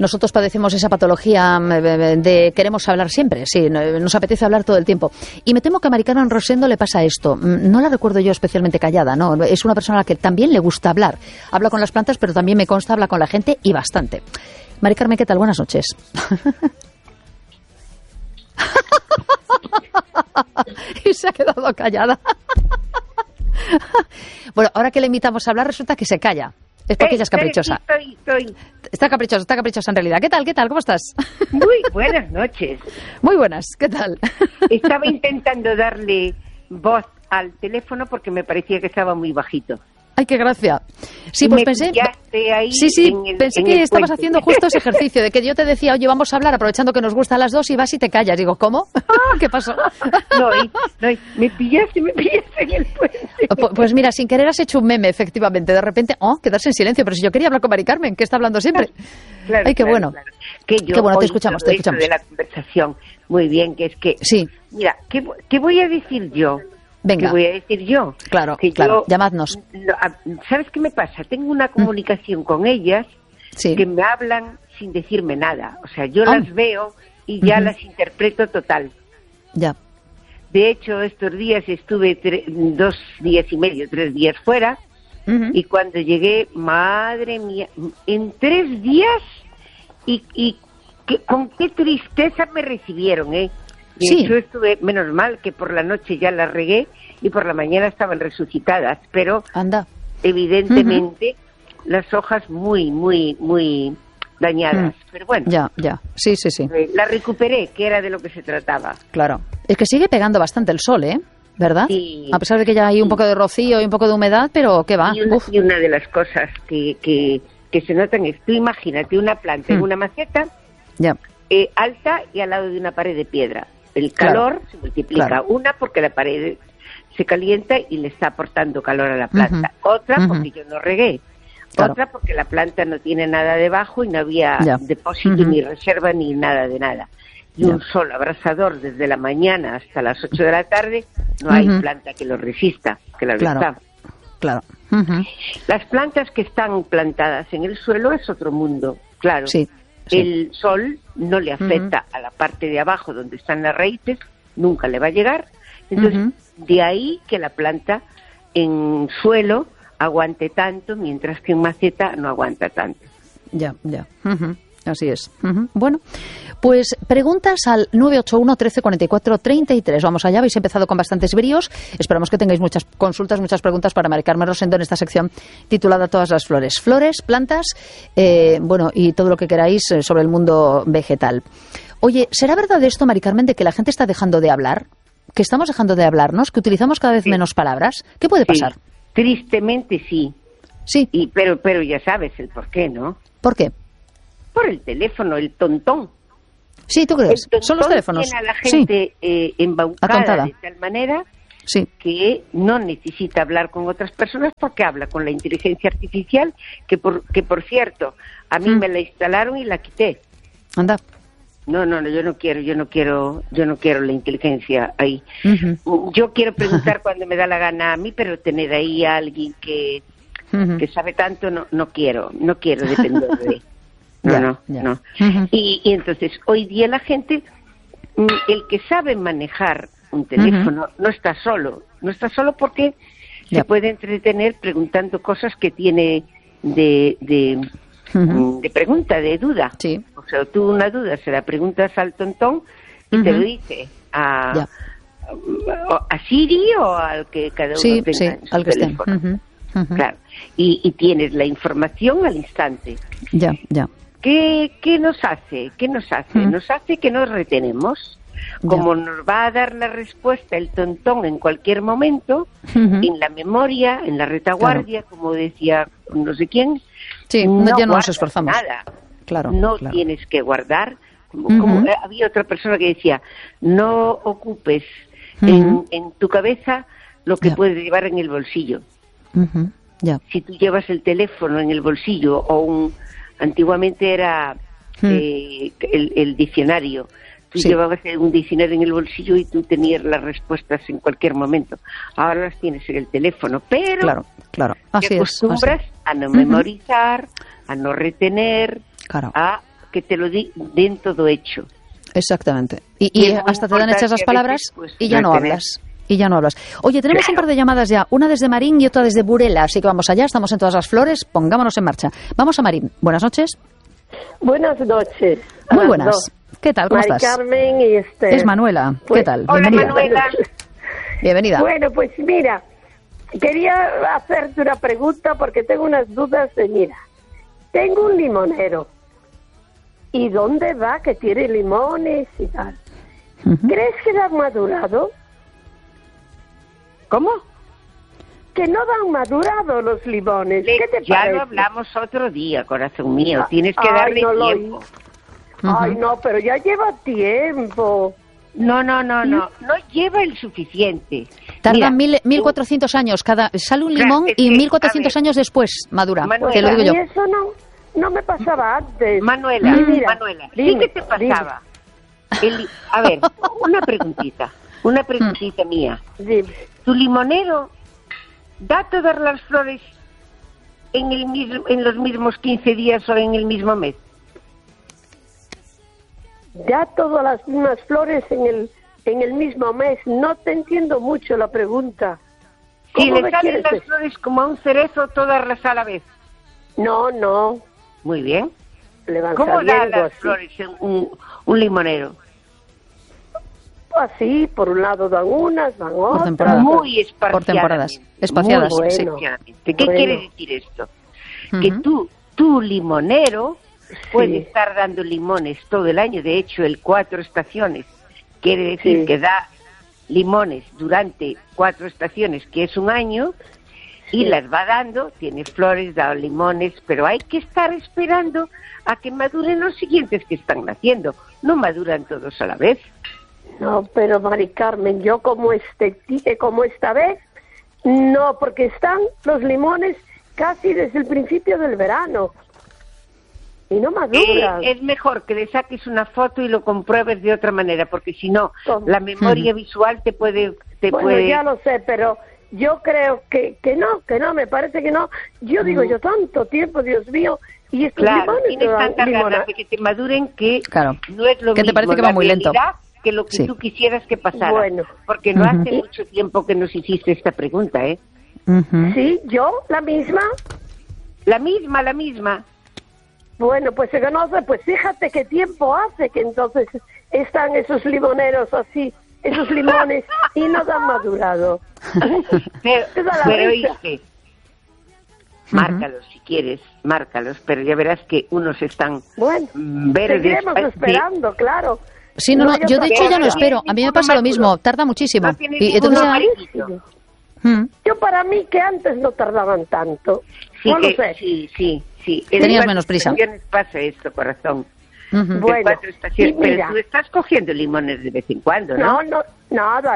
Nosotros padecemos esa patología de queremos hablar siempre, sí, nos apetece hablar todo el tiempo. Y me temo que a Mari Carmen Rosendo le pasa esto. No la recuerdo yo especialmente callada, ¿no? Es una persona a la que también le gusta hablar. Habla con las plantas, pero también me consta, habla con la gente y bastante. Mari Carmen, ¿qué tal? Buenas noches. Y se ha quedado callada. Bueno, ahora que le invitamos a hablar, resulta que se calla. Es porque ella es caprichosa. Estoy. Está caprichosa en realidad. ¿Qué tal? ¿Cómo estás? Muy buenas noches. Muy buenas, ¿qué tal? Estaba intentando darle voz al teléfono porque me parecía que estaba muy bajito. ¡Ay, qué gracia! Sí, pues pensé... Ahí pensé que estabas haciendo justo ese ejercicio de que yo te decía, oye, vamos a hablar aprovechando que nos gusta a las dos y vas y te callas. Digo, ¿cómo? ¿Qué pasó? No, me pillaste en el puente. Pues mira, sin querer has hecho un meme, efectivamente. De repente, quedarse en silencio. Pero si yo quería hablar con Mari Carmen, que está hablando siempre. Claro, ¡Ay, qué bueno! Claro. Qué bueno, te escuchamos. De la conversación, muy bien, que es que... Sí. Mira, ¿qué voy a decir yo? Venga. ¿Qué voy a decir yo? Claro, llamadnos. ¿Sabes qué me pasa? Tengo una comunicación con ellas que me hablan sin decirme nada. O sea, yo las veo y ya las interpreto total. Ya. De hecho, estos días estuve 2 días y medio, 3 días fuera, y cuando llegué, madre mía, en 3 días, con qué tristeza me recibieron, ¿eh? Sí. Yo estuve, menos mal que por la noche ya las regué y por la mañana estaban resucitadas, pero evidentemente las hojas muy, muy, muy dañadas. Pero bueno. Ya. Sí. La recuperé, que era de lo que se trataba. Claro. Es que sigue pegando bastante el sol, ¿eh? ¿Verdad? Sí. A pesar de que ya hay un poco de rocío y un poco de humedad, pero ¿qué va? Y una de las cosas que se notan es, tú imagínate una planta en una maceta alta y al lado de una pared de piedra. El calor se multiplica. Claro. Una porque la pared se calienta y le está aportando calor a la planta. Otra porque yo no regué. Claro. Otra porque la planta no tiene nada debajo y no había depósito ni reserva ni nada de nada. Y un sol abrasador desde la mañana hasta las 8 de la tarde, no hay planta que lo resista, que la resista. Claro. Las plantas que están plantadas en el suelo es otro mundo, claro. Sí. El sol no le afecta a la parte de abajo donde están las raíces, nunca le va a llegar. Entonces, de ahí que la planta en suelo aguante tanto, mientras que en maceta no aguanta tanto. Ya. Así es. Bueno, pues preguntas al 981 13 44 33. Vamos allá, habéis empezado con bastantes bríos. Esperamos que tengáis muchas consultas, muchas preguntas para Mari Carmen Rosendo en esta sección titulada Todas las flores. Flores, plantas, y todo lo que queráis sobre el mundo vegetal. Oye, ¿será verdad esto, Mari Carmen, de que la gente está dejando de hablar? ¿Que estamos dejando de hablarnos? ¿Que utilizamos cada vez menos palabras? ¿Qué puede pasar? Tristemente sí. Sí. Pero ya sabes el por qué, ¿no? ¿Por qué? Por el teléfono, el tontón. Sí, ¿tú crees? Son los teléfonos. Tiene a la gente embaucada de tal manera que no necesita hablar con otras personas porque habla con la inteligencia artificial, que por cierto, a mí me la instalaron y la quité. Anda. No, yo no quiero la inteligencia ahí. Yo quiero preguntar cuando me da la gana a mí, pero tener ahí a alguien que sabe tanto, no quiero depender de No. Y entonces, hoy día la gente, el que sabe manejar un teléfono no está solo porque se puede entretener preguntando cosas que tiene de pregunta, de duda. Sí. O sea, tú una duda se la preguntas al tontón y te lo dice a Siri o al que cada uno tenga en su teléfono. Claro. Y tienes la información al instante. Ya. ¿Qué nos hace? Nos hace que nos retenemos. Como nos va a dar la respuesta el tontón en cualquier momento, en la memoria, en la retaguardia, como decía no sé quién, ya no nos esforzamos. Nada. No tienes que guardar. Como había otra persona que decía, no ocupes en tu cabeza lo que puedes llevar en el bolsillo. Si tú llevas el teléfono en el bolsillo antiguamente era el diccionario. Tú llevabas un diccionario en el bolsillo y tú tenías las respuestas en cualquier momento. Ahora las tienes en el teléfono, pero claro. Así te acostumbras a no memorizar, a no retener, a que te lo den todo hecho. Exactamente. Y hasta te dan hechas las palabras pues, y ya no hablas. Y ya no hablas. Oye, tenemos un par de llamadas ya. Una desde Marín y otra desde Burela. Así que vamos allá. Estamos en todas las flores. Pongámonos en marcha. Vamos a Marín. Buenas noches. Buenas noches. Muy buenas. ¿Qué tal? ¿Cómo estás? Carmen y Es Manuela. Pues, ¿Qué tal? Hola, Bienvenida. Manuela. Bienvenida. Bueno, pues mira, quería hacerte una pregunta porque tengo unas dudas de, mira, tengo un limonero. ¿Y dónde va que tiene limones y tal? ¿Crees que han madurado? ¿Cómo? Que no han madurado los limones. ¿Qué te ya parece? lo hablamos otro día, corazón mío. Tienes que darle tiempo. Ay, no, pero ya lleva tiempo. No lleva el suficiente. Tardan 1400 años sale un limón y 1400 años después madura. Manuela, te lo digo yo. Y eso no me pasaba antes. Manuela, Mira, sí que te pasaba. A ver, una preguntita mía. Dime. ¿Tu limonero da todas las flores en los mismos 15 días o en el mismo mes? Ya todas las mismas flores en el mismo mes. No te entiendo mucho la pregunta. Si le salen las flores como a un cerezo, todas las a la vez. No. Muy bien. Levantar ¿Cómo da las así. flores en un limonero? Así, por un lado dan unas, dan otras. temporada. Muy espaciadas. Por temporadas. Espaciadas. Muy Sí. bueno. ¿Qué quiere decir esto? Que tu limonero puede estar dando limones todo el año. De hecho, el 4 estaciones quiere decir que da limones durante 4 estaciones, que es un año, y las va dando, tiene flores, da limones, pero hay que estar esperando a que maduren los siguientes que están naciendo. No maduran todos a la vez. No, pero Mari Carmen, yo como esta vez, no, porque están los limones casi desde el principio del verano y no maduran. Es mejor que le saques una foto y lo compruebes de otra manera, porque si no, la memoria visual te puede... Ya lo sé, pero yo creo que no, me parece que no. Yo digo, yo tanto tiempo, Dios mío, y estos limones tienes tantas ganas de que te maduren que no es lo que mismo. te parece que va muy lento. Que lo que tú quisieras que pasara. Bueno. Porque no hace mucho tiempo que nos hiciste esta pregunta, ¿eh? Sí, yo, la misma. La misma. Bueno, pues se conoce, pues fíjate qué tiempo hace que entonces están esos limoneros así, esos limones, y no han madurado. Pero oíste, márcalos si quieres, pero ya verás que unos están verdes. Seguiremos esperando, claro. Sí, no, yo de hecho ya no espero. A mí me pasa lo mismo, tarda muchísimo. Y entonces yo para mí que antes no tardaban tanto. Sí, no lo sé. Sí. Tenías menos prisa. Pasa esto, corazón. Bueno, pero tú estás cogiendo limones de vez en cuando, ¿no? No, nada.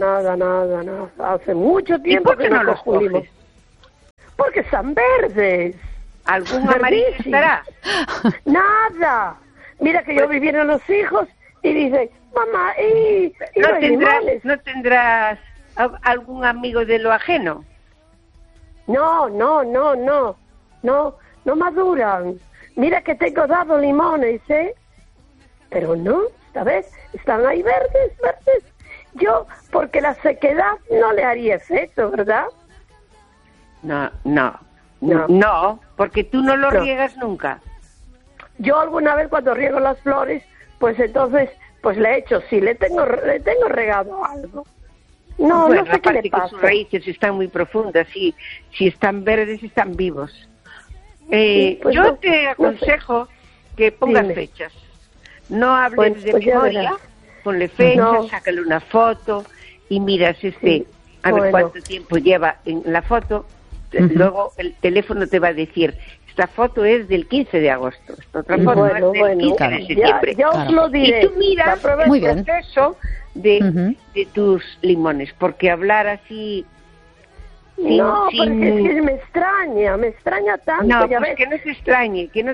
Hace mucho tiempo que no los coges. Porque están verdes. ¿Algún amarillo estará? Nada. Mira que yo vi vienen los hijos y dicen, mamá, ¿y ¿No tendrás algún amigo de lo ajeno? No maduran. Mira que tengo dado limones, pero no, esta vez están ahí verdes. Yo, porque la sequedad no le haría efecto, ¿verdad? No, porque tú no lo riegas nunca. Yo alguna vez cuando riego las flores, pues entonces, pues le echo, sí, le tengo regado algo. No sé qué le pasa. Que sus raíces están muy profundas, si están verdes, están vivos. Pues yo te aconsejo que pongas fechas. No hables de memoria, ponle fechas, sácale una foto y miras a ver cuánto tiempo lleva en la foto. Luego el teléfono te va a decir, esta foto es del 15 de agosto, esta otra foto es del 15 de septiembre. Ya os lo diré. Y tú miras el proceso de tus limones, porque hablar así... porque es que me extraña tanto. No, pues que no se extrañe, que no